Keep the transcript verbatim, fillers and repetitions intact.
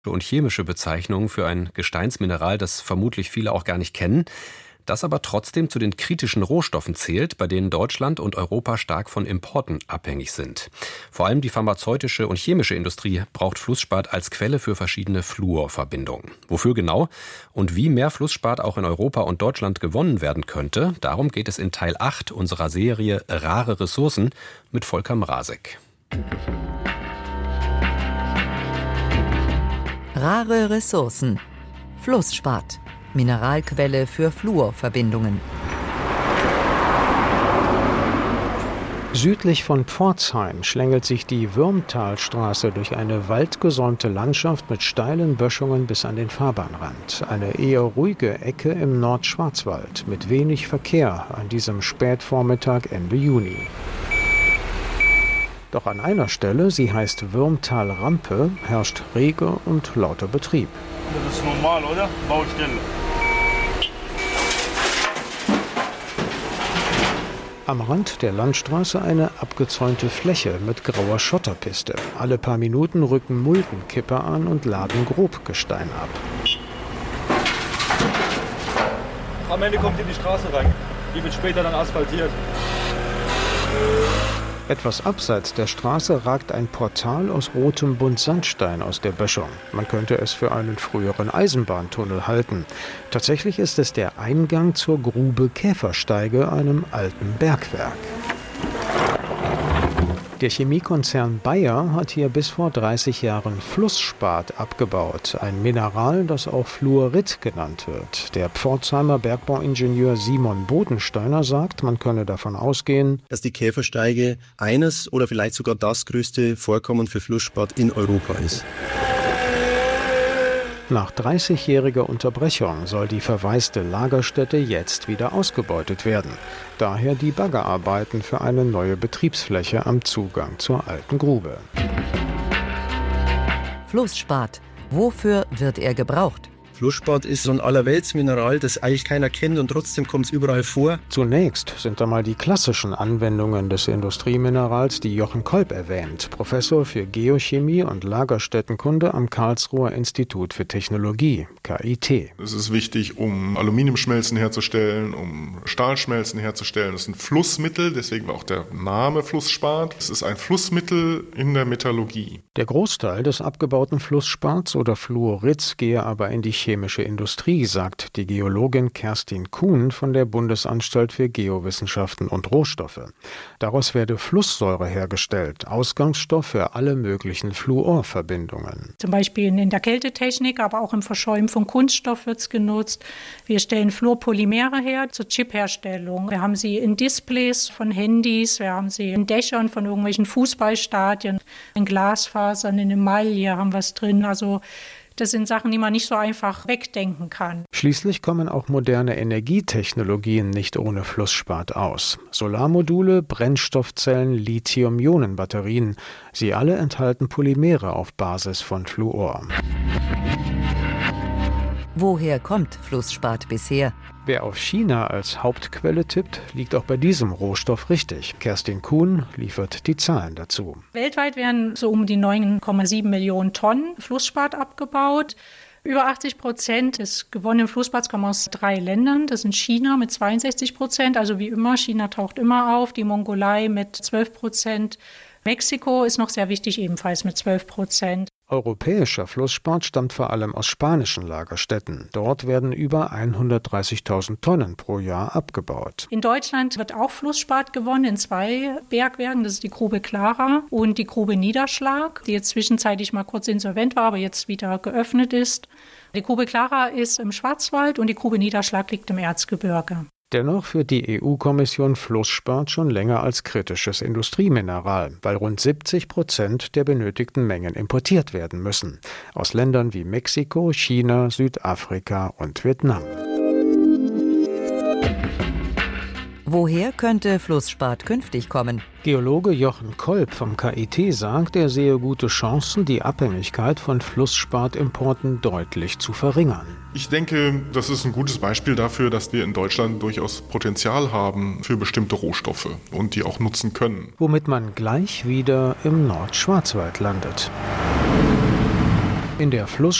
und chemische Bezeichnungen für ein Gesteinsmineral, das vermutlich viele auch gar nicht kennen, das aber trotzdem zu den kritischen Rohstoffen zählt, bei denen Deutschland und Europa stark von Importen abhängig sind. Vor allem die pharmazeutische und chemische Industrie braucht Flussspat als Quelle für verschiedene Fluorverbindungen. Wofür genau und wie mehr Flussspat auch in Europa und Deutschland gewonnen werden könnte, darum geht es in Teil acht unserer Serie Rare Ressourcen mit Volker Mrazek. Rare Ressourcen. Flussspat. Mineralquelle für Fluorverbindungen. Südlich von Pforzheim schlängelt sich die Würmtalstraße durch eine waldgesäumte Landschaft mit steilen Böschungen bis an den Fahrbahnrand. Eine eher ruhige Ecke im Nordschwarzwald mit wenig Verkehr an diesem Spätvormittag Ende Juni. Doch an einer Stelle, sie heißt Würmtalrampe, herrscht rege und lauter Betrieb. Das ist normal, oder? Baustelle. Am Rand der Landstraße eine abgezäunte Fläche mit grauer Schotterpiste. Alle paar Minuten rücken Muldenkipper an und laden Grobgestein ab. Am Ende kommt hier die Straße rein. Die wird später dann asphaltiert. Etwas abseits der Straße ragt ein Portal aus rotem Buntsandstein aus der Böschung. Man könnte es für einen früheren Eisenbahntunnel halten. Tatsächlich ist es der Eingang zur Grube Käfersteige, einem alten Bergwerk. Der Chemiekonzern Bayer hat hier bis vor dreißig Jahren Flussspat abgebaut, ein Mineral, das auch Fluorit genannt wird. Der Pforzheimer Bergbauingenieur Simon Bodensteiner sagt, man könne davon ausgehen, dass die Käfersteige eines oder vielleicht sogar das größte Vorkommen für Flussspat in Europa ist. Nach dreißigjähriger Unterbrechung soll die verwaiste Lagerstätte jetzt wieder ausgebeutet werden. Daher die Baggerarbeiten für eine neue Betriebsfläche am Zugang zur alten Grube. Flussspat. Wofür wird er gebraucht? Flussspat ist so ein Allerweltsmineral, das eigentlich keiner kennt und trotzdem kommt es überall vor. Zunächst sind da mal die klassischen Anwendungen des Industrieminerals, die Jochen Kolb erwähnt, Professor für Geochemie und Lagerstättenkunde am Karlsruher Institut für Technologie, K I T. Es ist wichtig, um Aluminiumschmelzen herzustellen, um Stahlschmelzen herzustellen. Das ist ein Flussmittel, deswegen auch der Name Flussspat. Es ist ein Flussmittel in der Metallurgie. Der Großteil des abgebauten Flusssparts oder Fluorits gehe aber in die chemische Industrie, sagt die Geologin Kerstin Kuhn von der Bundesanstalt für Geowissenschaften und Rohstoffe. Daraus werde Flusssäure hergestellt, Ausgangsstoff für alle möglichen Fluorverbindungen. Zum Beispiel in der Kältetechnik, aber auch im Verschäumen von Kunststoff wird es genutzt. Wir stellen Fluorpolymere her zur Chipherstellung. Wir haben sie in Displays von Handys, wir haben sie in Dächern von irgendwelchen Fußballstadien, in Glasfasern, in Emaille haben wir es drin. Also das sind Sachen, die man nicht so einfach wegdenken kann. Schließlich kommen auch moderne Energietechnologien nicht ohne Flussspat aus. Solarmodule, Brennstoffzellen, Lithium-Ionen-Batterien. Sie alle enthalten Polymere auf Basis von Fluor. Woher kommt Flussspat bisher? Wer auf China als Hauptquelle tippt, liegt auch bei diesem Rohstoff richtig. Kerstin Kuhn liefert die Zahlen dazu. Weltweit werden so um die neun Komma sieben Millionen Tonnen Flussspat abgebaut. Über achtzig Prozent des gewonnenen Flussspats kommen aus drei Ländern. Das sind China mit zweiundsechzig Prozent, also wie immer, China taucht immer auf, die Mongolei mit zwölf Prozent. Mexiko ist noch sehr wichtig, ebenfalls mit zwölf Prozent. Europäischer Flussspat stammt vor allem aus spanischen Lagerstätten. Dort werden über hundertdreißigtausend Tonnen pro Jahr abgebaut. In Deutschland wird auch Flussspat gewonnen in zwei Bergwerken. Das ist die Grube Clara und die Grube Niederschlag, die jetzt zwischenzeitlich mal kurz insolvent war, aber jetzt wieder geöffnet ist. Die Grube Clara ist im Schwarzwald und die Grube Niederschlag liegt im Erzgebirge. Dennoch führt die E U-Kommission Flussspat schon länger als kritisches Industriemineral, weil rund siebzig Prozent der benötigten Mengen importiert werden müssen. Aus Ländern wie Mexiko, China, Südafrika und Vietnam. Woher könnte Flussspat künftig kommen? Geologe Jochen Kolb vom K I T sagt, er sehe gute Chancen, die Abhängigkeit von Flussspatimporten deutlich zu verringern. Ich denke, das ist ein gutes Beispiel dafür, dass wir in Deutschland durchaus Potenzial haben für bestimmte Rohstoffe und die auch nutzen können. Womit man gleich wieder im Nordschwarzwald landet. In der Fluss